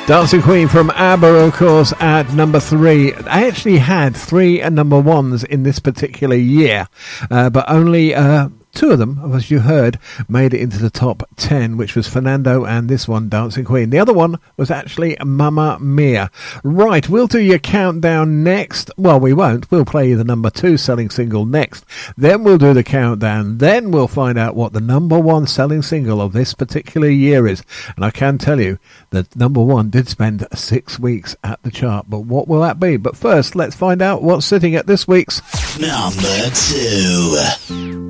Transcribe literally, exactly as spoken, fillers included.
Dancing Queen from ABBA, of course, at number three. I actually had three number ones in this particular year, uh, but only uh, two of them, as you heard, made it into the top ten, which was Fernando and this one, Dancing Queen. The other one was actually Mamma Mia. Right, we'll do your countdown next. Well, we won't. We'll play you the number two selling single next. Then we'll do the countdown. Then we'll find out what the number one selling single of this particular year is. And I can tell you that number one did spend six weeks at the chart. But what will that be? But first, let's find out what's sitting at this week's number two.